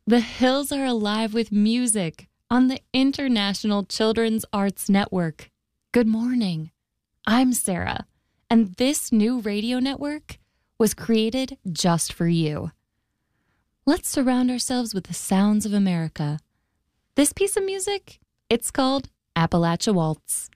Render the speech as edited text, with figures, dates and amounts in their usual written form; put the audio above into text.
The hills are alive with music on the International Children's Arts Network. Good morning. I'm Sarah, and this new radio network was created just for you. Let's surround ourselves with the sounds of America. This piece of music, it's called Appalachia Waltz.